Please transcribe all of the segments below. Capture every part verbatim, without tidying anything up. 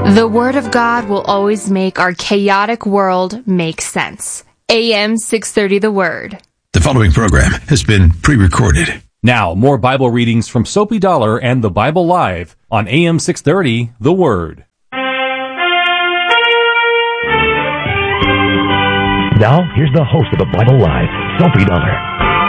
The Word of God will always make our chaotic world make sense. A M six thirty The Word. The following program has been pre-recorded. Now, more Bible readings from Soapy Dollar and the Bible Live on A M six thirty The Word. Now, here's the host of the Bible Live, Soapy Dollar.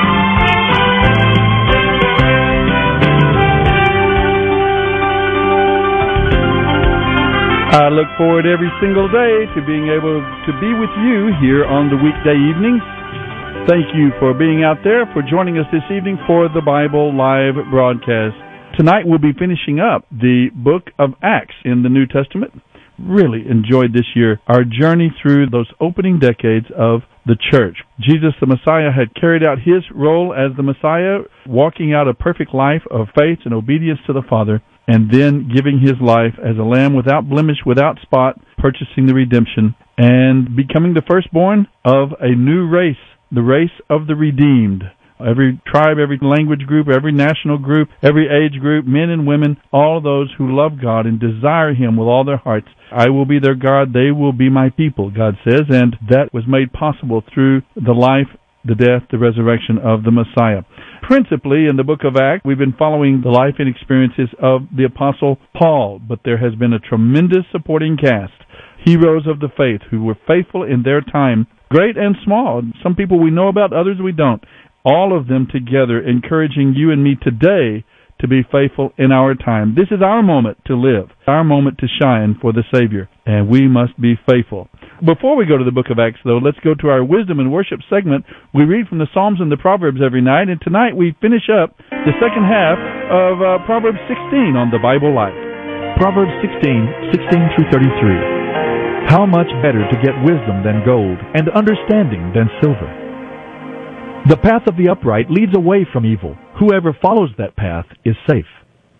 I look forward every single day to being able to be with you here on the weekday evenings. Thank you for being out there, for joining us this evening for the Bible Live broadcast. Tonight we'll be finishing up the book of Acts in the New Testament. Really enjoyed this year our journey through those opening decades of the church. Jesus the Messiah had carried out his role as the Messiah, walking out a perfect life of faith and obedience to the Father, and then giving his life as a lamb without blemish, without spot, purchasing the redemption, and becoming the firstborn of a new race, the race of the redeemed. Every tribe, every language group, every national group, every age group, men and women, all those who love God and desire him with all their hearts. I will be their God, they will be my people, God says, and that was made possible through the life, the death, the resurrection of the Messiah. Principally, in the book of Acts, we've been following the life and experiences of the Apostle Paul, but there has been a tremendous supporting cast, heroes of the faith who were faithful in their time, great and small. Some people we know about, others we don't. All of them together encouraging you and me today to be faithful in our time. This is our moment to live, our moment to shine for the Savior, and we must be faithful. Before we go to the book of Acts, though, let's go to our wisdom and worship segment. We read from the Psalms and the Proverbs every night, and tonight we finish up the second half of uh, Proverbs sixteen on the Bible Life. Proverbs sixteen, sixteen through thirty-three. How much better to get wisdom than gold, and understanding than silver. The path of the upright leads away from evil. Whoever follows that path is safe.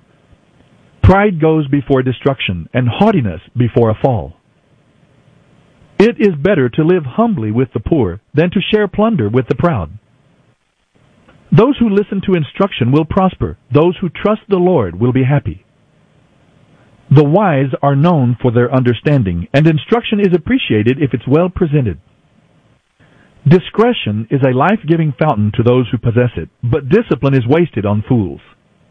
Pride goes before destruction, and haughtiness before a fall. It is better to live humbly with the poor than to share plunder with the proud. Those who listen to instruction will prosper. Those who trust the Lord will be happy. The wise are known for their understanding, and instruction is appreciated if it's well presented. Discretion is a life-giving fountain to those who possess it, but discipline is wasted on fools.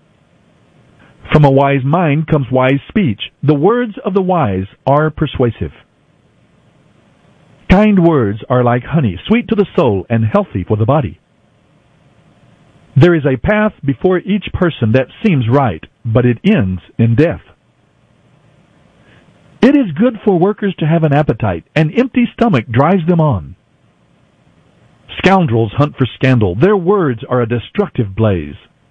From a wise mind comes wise speech. The words of the wise are persuasive. Kind words are like honey, sweet to the soul and healthy for the body. There is a path before each person that seems right, but it ends in death. It is good for workers to have an appetite. An empty stomach drives them on. Scoundrels hunt for scandal. Their words are a destructive blaze.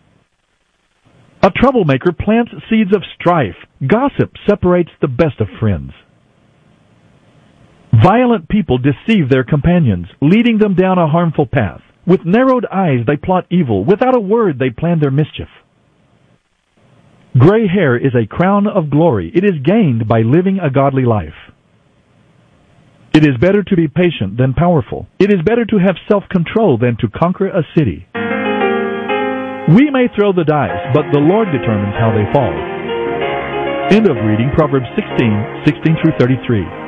A troublemaker plants seeds of strife. Gossip separates the best of friends. Violent people deceive their companions, leading them down a harmful path. With narrowed eyes they plot evil. Without a word they plan their mischief. Gray hair is a crown of glory. It is gained by living a godly life. It is better to be patient than powerful. It is better to have self-control than to conquer a city. We may throw the dice, but the Lord determines how they fall. End of reading Proverbs sixteen, sixteen through thirty-three.